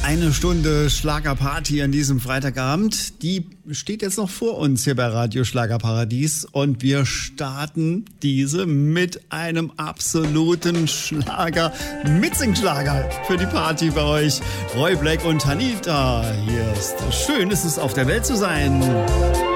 Eine Stunde Schlagerparty an diesem Freitagabend, die steht jetzt noch vor uns hier bei Radio Schlagerparadies und wir starten diese mit einem absoluten Schlager, Mitsingschlager für die Party bei euch. Roy Black und Anita, hier ist schön, ist es auf der Welt zu sein.